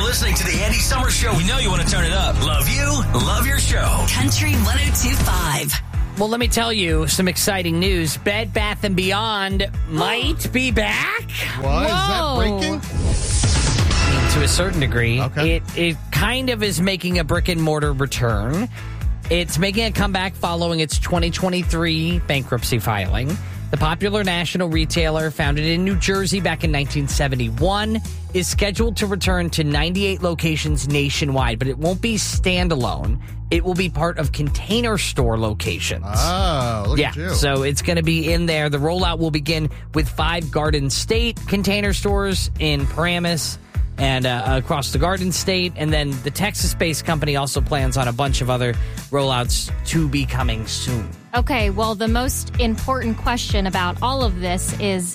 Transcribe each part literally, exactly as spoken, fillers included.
listening to the Andy Summers Show. We know you want to turn it up. Love you. Love your show. Country one oh two point five. Well, let me tell you some exciting news. Bed Bath and Beyond might be back. What? Is that breaking? I mean, to a certain degree. Okay. It, it kind of is making a brick and mortar return. It's making a comeback following its twenty twenty-three bankruptcy filing. The popular national retailer, founded in New Jersey back in nineteen seventy-one, is scheduled to return to ninety-eight locations nationwide, but it won't be standalone. It will be part of Container Store locations. Oh, look yeah, at you. So it's going to be in there. The rollout will begin with five Garden State Container Stores in Paramus and uh, across the Garden State. And then the Texas-based company also plans on a bunch of other rollouts to be coming soon. Okay, well, the most important question about all of this is,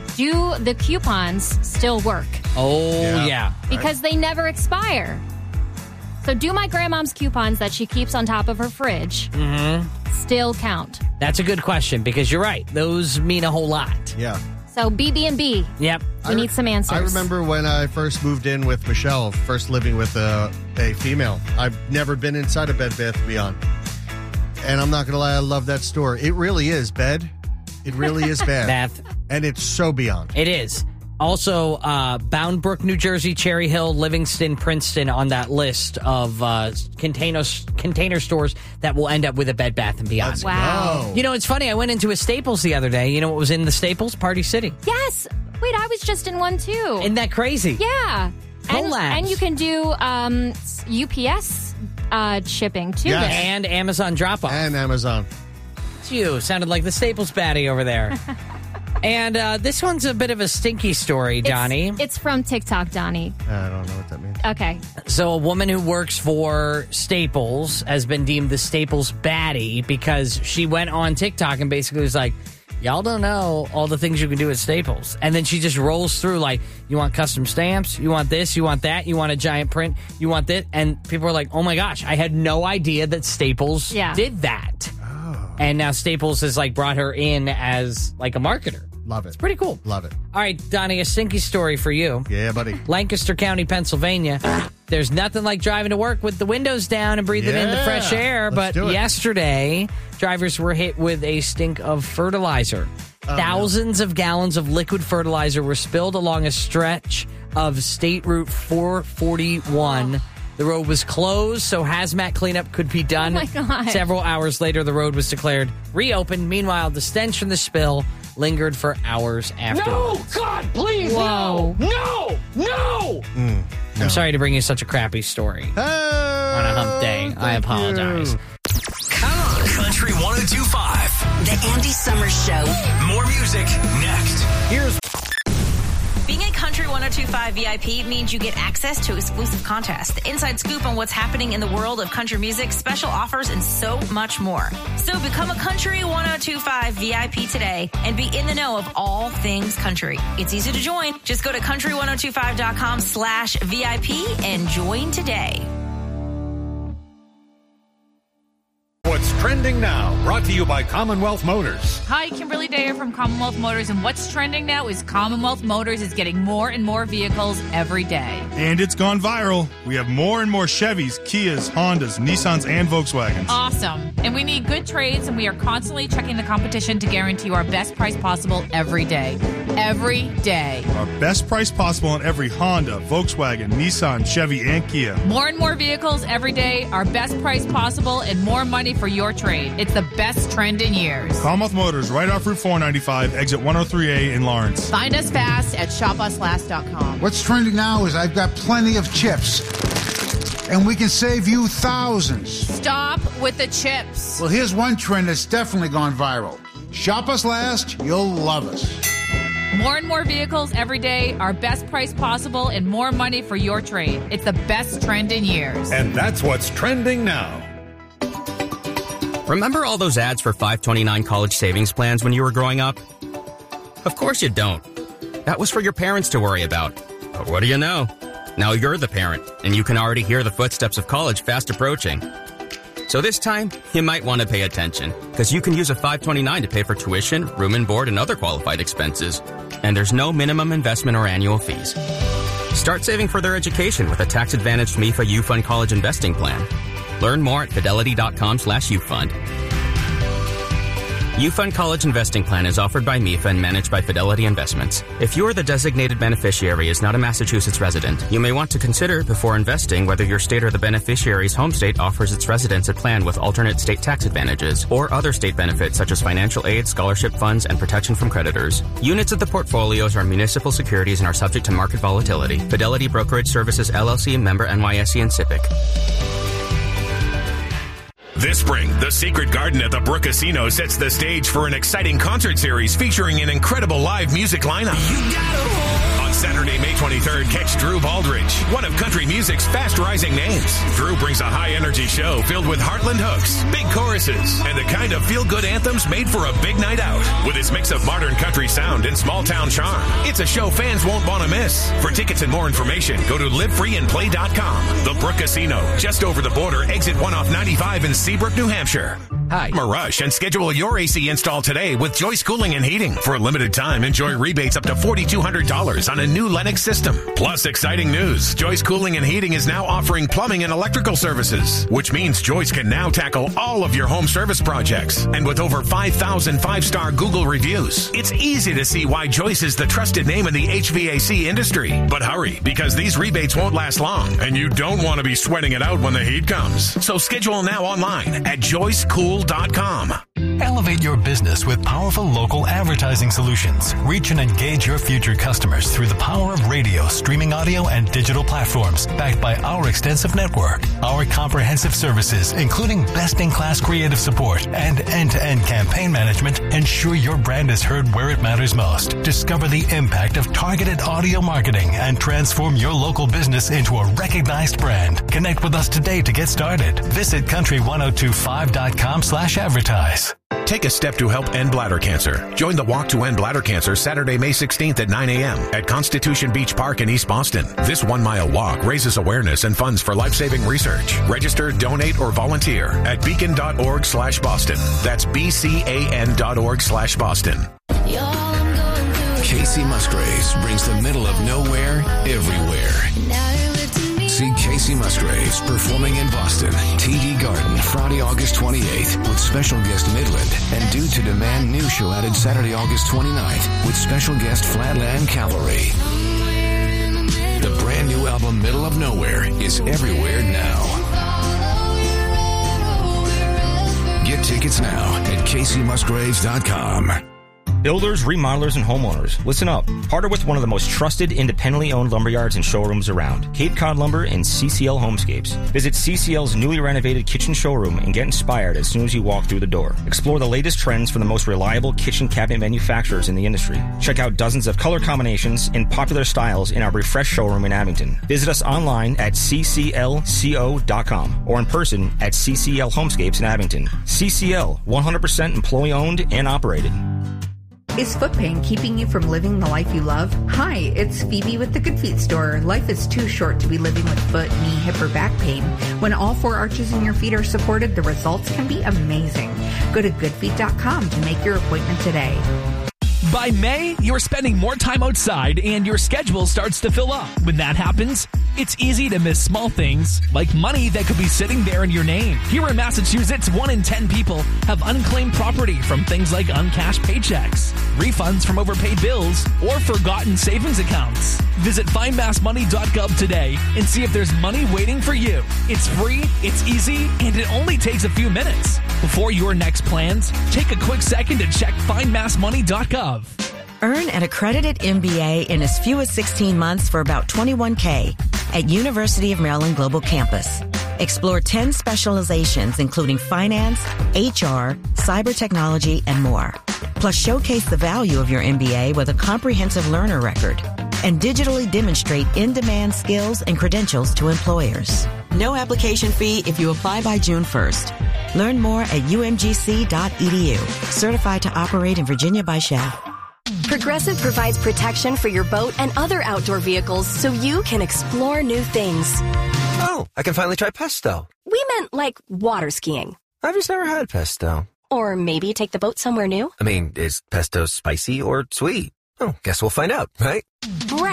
do the coupons still work? Oh, Yeah. yeah. Because they never expire. So do my grandmom's coupons that she keeps on top of her fridge still count? That's a good question because you're right. Those mean a whole lot. Yeah. So B B and B, Yep. we I need re- some answers. I remember when I first moved in with Michelle, first living with a, a female. I've never been inside a Bed Bath and Beyond. And I'm not going to lie, I love that store. It really is bed. It really is bad. Bath. And it's so beyond. It is. Also, uh, Bound Brook, New Jersey, Cherry Hill, Livingston, Princeton on that list of uh, container, container stores that will end up with a Bed Bath and Beyond. Let's Wow. go. You know, it's funny. I went into a Staples the other day. You know what was in the Staples? Party City. Yes. Wait, I was just in one too. Isn't that crazy? yeah. And, Collabs. and you can do um, U P S uh, shipping too. Yes. there. And Amazon drop-off. And Amazon. It's you. Sounded like the Staples baddie over there. And uh, this one's a bit of a stinky story, It's- Donnie. It's, from TikTok, Donnie. I don't know what that means. Okay. So a woman who works for Staples has been deemed the Staples baddie because she went on TikTok and basically was like, y'all don't know all the things you can do at Staples. And then she just rolls through like, you want custom stamps? You want this? You want that? You want a giant print? You want this? And people are like, oh my gosh, I had no idea that Staples Yeah. did that. And now Staples has like brought her in as like a marketer. Love it. Pretty cool. Love it. All right, Donnie, a stinky story for you. Yeah, buddy. Lancaster County, Pennsylvania. There's nothing like driving to work with the windows down and breathing in the Yeah, fresh air. let's But do it. yesterday, drivers were hit with a stink of fertilizer. Oh, Thousands of gallons of liquid fertilizer were spilled along a stretch of State Route four forty-one. The road was closed, so hazmat cleanup could be done. Oh, my God. Several hours later, the road was declared reopened. Meanwhile, the stench from the spill lingered for hours afterwards. God, please, Whoa. no, no. I'm sorry to bring you such a crappy story on a hump day. I apologize. Come on, Country one oh two point five. The Andy Summers Show. More music next. Here's Being a Country one oh two point five V I P means you get access to exclusive contests, the inside scoop on what's happening in the world of country music, special offers, and so much more. So become a Country one oh two point five V I P today and be in the know of all things country. It's easy to join. Just go to country one oh two five dot com slash V I P and join today. What's trending now? Brought to you by Commonwealth Motors. Hi, Kimberly Dayer from Commonwealth Motors, and what's trending now is Commonwealth Motors is getting more and more vehicles every day. And it's gone viral. We have more and more Chevys, Kias, Hondas, Nissans, and Volkswagens. Awesome. And we need good trades, and we are constantly checking the competition to guarantee our best price possible every day. Every day. Our best price possible on every Honda, Volkswagen, Nissan, Chevy, and Kia. More and more vehicles every day, our best price possible, and more money for your trade. It's the best trend in years. Commonwealth Motors, right off Route four ninety-five, exit one oh three A in Lawrence. Find us fast at shop us last dot com. What's trending now is I've got plenty of chips, and we can save you thousands. Stop with the chips. Well, here's one trend that's definitely gone viral. Shop us last, you'll love us. More and more vehicles every day, our best price possible, and more money for your trade. It's the best trend in years. And that's what's trending now. Remember all those ads for five twenty-nine college savings plans when you were growing up? Of course you don't. That was for your parents to worry about. But what do you know? Now you're the parent, and you can already hear the footsteps of college fast approaching. So this time, you might want to pay attention, because you can use a five twenty-nine to pay for tuition, room and board, and other qualified expenses. And there's no minimum investment or annual fees. Start saving for their education with a tax-advantaged M I F A U-Fund College Investing Plan. Learn more at fidelity.com slash UFund. U-Fund College Investing Plan is offered by M I F A and managed by Fidelity Investments. If you or the designated beneficiary is not a Massachusetts resident, you may want to consider before investing whether your state or the beneficiary's home state offers its residents a plan with alternate state tax advantages or other state benefits such as financial aid, scholarship funds, and protection from creditors. Units of the portfolios are municipal securities and are subject to market volatility. Fidelity Brokerage Services, L L C, member N Y S E and SIPC. This spring, the Secret Garden at the Brook Casino sets the stage for an exciting concert series featuring an incredible live music lineup. On Saturday, May twenty-third, catch Drew Baldridge, one of country music's fast-rising names. Drew brings a high-energy show filled with Heartland hooks, big choruses, and the kind of feel-good anthems made for a big night out. With its mix of modern country sound and small-town charm, it's a show fans won't want to miss. For tickets and more information, go to live free and play dot com. The Brook Casino, just over the border, exit one off ninety-five in Seabrook, New Hampshire. Hi. I'm a rush and schedule your A C install today with Joyce Cooling and Heating. For a limited time, enjoy rebates up to four thousand two hundred dollars on a new Lennox system. Plus, exciting news. Joyce Cooling and Heating is now offering plumbing and electrical services, which means Joyce can now tackle all of your home service projects. And with over five thousand five-star Google reviews, it's easy to see why Joyce is the trusted name in the H V A C industry. But hurry, because these rebates won't last long, and you don't want to be sweating it out when the heat comes. So schedule now online at joyce cool dot com. Elevate your business with powerful local advertising solutions. Reach and engage your future customers through the power of radio, streaming audio, and digital platforms, backed by our extensive network. Our comprehensive services, including best-in-class creative support and end-to-end campaign management, ensure your brand is heard where it matters most. Discover the impact of targeted audio marketing and transform your local business into a recognized brand. Connect with us today to get started. Visit country ten twenty-five dot com slash advertise. Take a step to help end bladder cancer. Join the Walk to End Bladder Cancer Saturday, May sixteenth at nine a.m. at Constitution Beach Park in East Boston. This one-mile walk raises awareness and funds for life-saving research. Register, donate, or volunteer at beacon.org slash Boston. That's B-C-A-N dot org slash Boston. Casey Musgraves brings the middle of nowhere everywhere. See Casey Musgraves performing in Boston, T D Garden, Friday, August twenty-eighth, with special guest Midland, and Due to Demand new show added Saturday, August twenty-ninth, with special guest Flatland Cavalry. The brand new album Middle of Nowhere is everywhere now. Get tickets now at casey musgraves dot com. Builders, remodelers, and homeowners, listen up. Partner with one of the most trusted, independently owned lumberyards and showrooms around, Cape Cod Lumber and C C L Homescapes. Visit C C L's newly renovated kitchen showroom and get inspired as soon as you walk through the door. Explore the latest trends from the most reliable kitchen cabinet manufacturers in the industry. Check out dozens of color combinations and popular styles in our refreshed showroom in Abington. Visit us online at c c l co dot com or in person at C C L Homescapes in Abington. C C L, one hundred percent employee-owned and operated. Is foot pain keeping you from living the life you love? Hi, it's Phoebe with the Good Feet store. Life is too short to be living with foot, knee, hip, or back pain. When all four arches in your feet are supported, the results can be amazing. Go to good feet dot com to make your appointment today. By May, you're spending more time outside and your schedule starts to fill up. When that happens, it's easy to miss small things like money that could be sitting there in your name. Here in Massachusetts, one in ten people have unclaimed property from things like uncashed paychecks, refunds from overpaid bills, or forgotten savings accounts. Visit find mass money dot gov today and see if there's money waiting for you. It's free, it's easy, and it only takes a few minutes. Before your next plans, take a quick second to check find mass money dot gov. Earn an accredited M B A in as few as sixteen months for about twenty-one thousand dollars at University of Maryland Global Campus. Explore ten specializations, including finance, H R, cyber technology, and more. Plus, showcase the value of your M B A with a comprehensive learner record and digitally demonstrate in-demand skills and credentials to employers. No application fee if you apply by June first. Learn more at u m g c dot e d u. Certified to operate in Virginia by Shell. Progressive provides protection for your boat and other outdoor vehicles so you can explore new things. Oh, I can finally try pesto. We meant like water skiing. I've just never had pesto. Or maybe take the boat somewhere new. I mean, is pesto spicy or sweet? Oh, guess we'll find out, right? Right.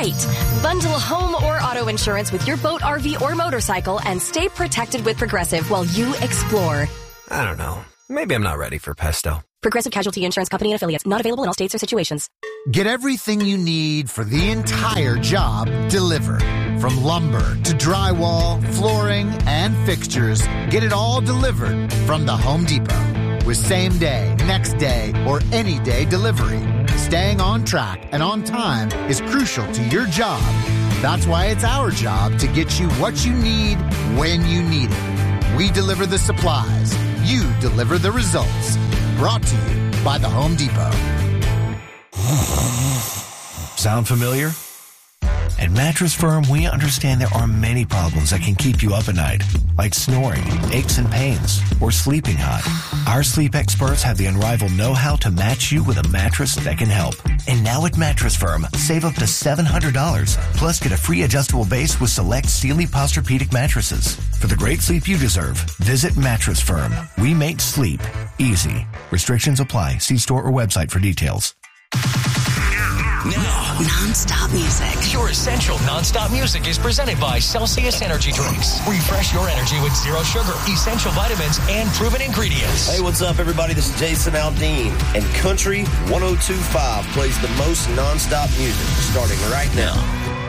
right. Bundle home or auto insurance with your boat, R V, or motorcycle and stay protected with Progressive while you explore. I don't know. Maybe I'm not ready for pesto. Progressive Casualty Insurance Company and Affiliates. Not available in all states or situations. Get everything you need for the entire job delivered. From lumber to drywall, flooring, and fixtures, get it all delivered from the Home Depot. With same day, next day, or any day delivery. Staying on track and on time is crucial to your job. That's why it's our job to get you what you need when you need it. We deliver the supplies. You deliver the results. Brought to you by the Home Depot. Sound familiar? At Mattress Firm, we understand there are many problems that can keep you up at night, like snoring, aches and pains, or sleeping hot. Our sleep experts have the unrivaled know-how to match you with a mattress that can help. And now at Mattress Firm, save up to seven hundred dollars, plus get a free adjustable base with select Sealy Posturepedic mattresses. For the great sleep you deserve, visit Mattress Firm. We make sleep easy. Restrictions apply. See store or website for details. Now, non-stop music. Your essential non-stop music is presented by Celsius Energy Drinks. Refresh your energy with zero sugar, essential vitamins, and proven ingredients. Hey, what's up, everybody? This is Jason Aldean, and Country one oh two point five plays the most non-stop music starting right now.